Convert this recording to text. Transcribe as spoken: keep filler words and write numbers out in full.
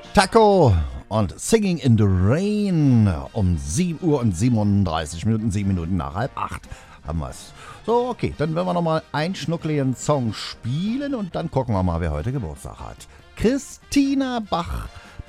Taco und Singing in the Rain um sieben Uhr und siebenunddreißig Minuten, sieben Minuten nach halb acht haben wir es. So, okay, dann werden wir nochmal einen schnuckligen Song spielen und dann gucken wir mal, wer heute Geburtstag hat. Christina Bach